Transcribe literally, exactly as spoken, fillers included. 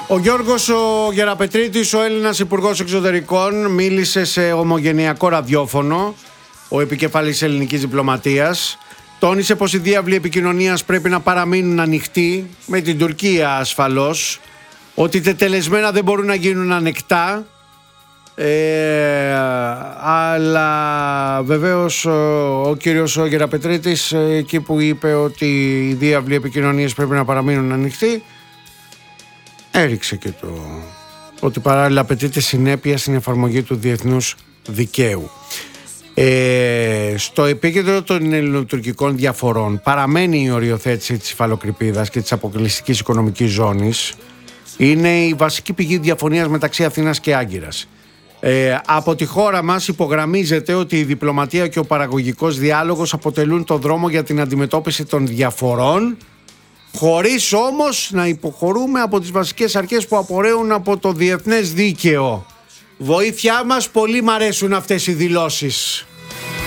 Ο Γιώργος ο Γεραπετρίτης, ο Έλληνας Υπουργός Εξωτερικών, μίλησε σε ομογενειακό ραδιόφωνο, ο επικεφαλής ελληνικής διπλωματίας. Τόνισε πως οι διάβλοι επικοινωνίας πρέπει να παραμείνουν ανοιχτοί, με την Τουρκία ασφαλώς, ότι τετελεσμένα δεν μπορούν να γίνουν ανεκτά, ε, αλλά βεβαίως ο κύριος ο Γεραπετρίτης, εκεί που είπε ότι οι διάβλοι επικοινωνίας πρέπει να παραμείνουν ανοιχτοί, έριξε και το ότι παράλληλα απαιτείται συνέπεια στην εφαρμογή του διεθνούς δικαίου. Ε, στο επίκεντρο των ελληνοτουρκικών διαφορών παραμένει η οριοθέτηση της υφαλοκρηπίδας και της αποκλειστικής οικονομικής ζώνης. Είναι η βασική πηγή διαφωνίας μεταξύ Αθήνας και Άγκυρας. Ε, από τη χώρα μας υπογραμμίζεται ότι η διπλωματία και ο παραγωγικός διάλογος αποτελούν το δρόμο για την αντιμετώπιση των διαφορών, χωρίς όμως να υποχωρούμε από τις βασικές αρχές που απορρέουν από το διεθνές δίκαιο. Βοήθειά μας, πολύ μ' αρέσουν αυτές οι δηλώσεις.